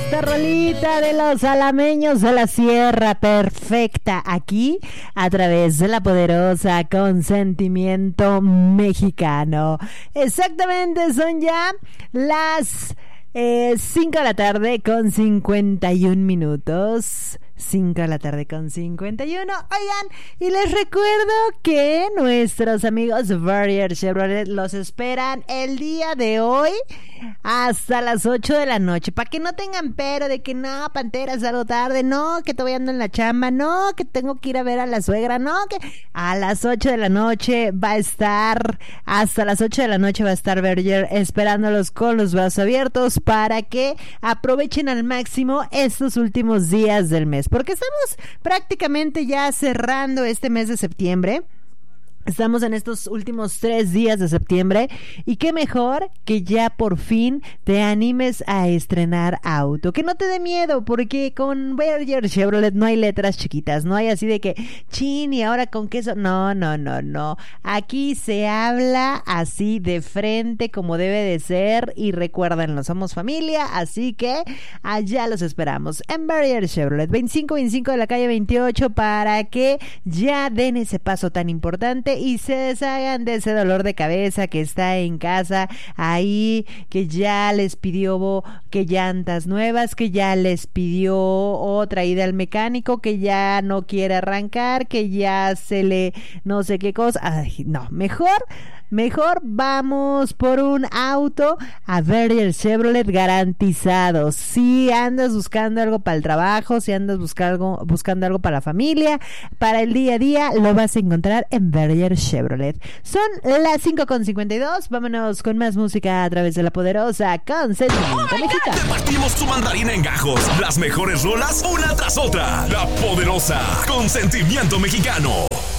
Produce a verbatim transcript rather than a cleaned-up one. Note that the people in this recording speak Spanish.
esta rolita de los alameños de la Sierra, perfecta aquí a través de la poderosa Consentimiento Mexicano. Exactamente, son ya las eh, cinco de la tarde con cincuenta y un minutos. cinco de la tarde con cincuenta y uno. Oigan, y les recuerdo que nuestros amigos Barrier Chevrolet los esperan el día de hoy hasta las ocho de la noche, para que no tengan pero de que no, Pantera, salgo tarde, no, que todavía ando en la chamba, no, que tengo que ir a ver a la suegra, no, que a las ocho de la noche va a estar, hasta las ocho de la noche va a estar Barrier esperándolos con los brazos abiertos para que aprovechen al máximo estos últimos días del mes, porque estamos prácticamente ya cerrando este mes de septiembre. Estamos en estos últimos tres días de septiembre y qué mejor que ya por fin te animes a estrenar auto, que no te dé miedo, porque con Barrier Chevrolet no hay letras chiquitas, no hay así de que chin y ahora con queso, no, no, no, no, aquí se habla así de frente como debe de ser y recuérdenlo, somos familia, así que allá los esperamos en Barrier Chevrolet, veinticinco veinticinco de la calle veintiocho, para que ya den ese paso tan importante y se deshagan de ese dolor de cabeza que está en casa ahí, que ya les pidió que llantas nuevas, que ya les pidió otra ida al mecánico, que ya no quiere arrancar, que ya se le no sé qué cosa. Ay, no, mejor Mejor vamos por un auto a Barrier Chevrolet garantizado. Si andas buscando algo para el trabajo, si andas buscando, buscando algo para la familia, para el día a día, lo vas a encontrar en Barrier Chevrolet. Son las cinco con cincuenta y dos. Vámonos con más música a través de la poderosa Consentimiento Mexicano. Te partimos tu mandarina en gajos. Las mejores rolas una tras otra. La poderosa Consentimiento Mexicano.